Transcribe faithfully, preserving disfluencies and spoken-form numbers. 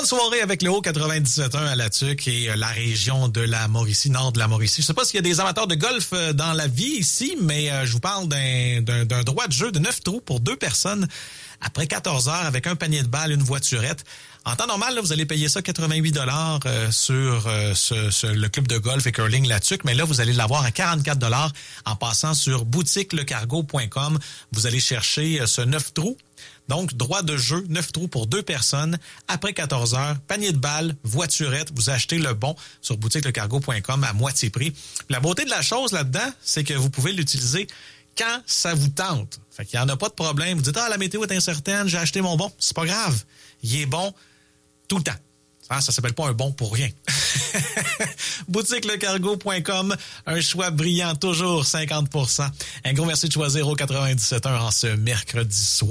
bonne soirée avec le Haut quatre-vingt-dix-sept un à La Tuque et la région de la Mauricie, nord de la Mauricie. Je sais pas s'il y a des amateurs de golf dans la vie ici, mais je vous parle d'un, d'un, d'un droit de jeu de neuf trous pour deux personnes après quatorze heures avec un panier de balles, une voiturette. En temps normal, là, vous allez payer ça quatre-vingt-huit dollars euh, sur euh, ce, ce, le club de golf et curling La Tuque, mais là, vous allez l'avoir à quarante-quatre dollars en passant sur boutique le cargo point com. Vous allez chercher euh, ce neuf trous. Donc, droit de jeu, neuf trous pour deux personnes, après quatorze heures, panier de balles, voiturette, vous achetez le bon sur boutique le cargo point com à moitié prix. La beauté de la chose là-dedans, c'est que vous pouvez l'utiliser quand ça vous tente. Fait qu'il n'y en a pas de problème. Vous dites, ah, la météo est incertaine, j'ai acheté mon bon. C'est pas grave. Il est bon tout le temps. Ah, ça s'appelle pas un bon pour rien. boutique le cargo point com, un choix brillant, toujours cinquante pour cent. Un gros merci de choisir au quatre-vingt-dix-sept un en ce mercredi soir.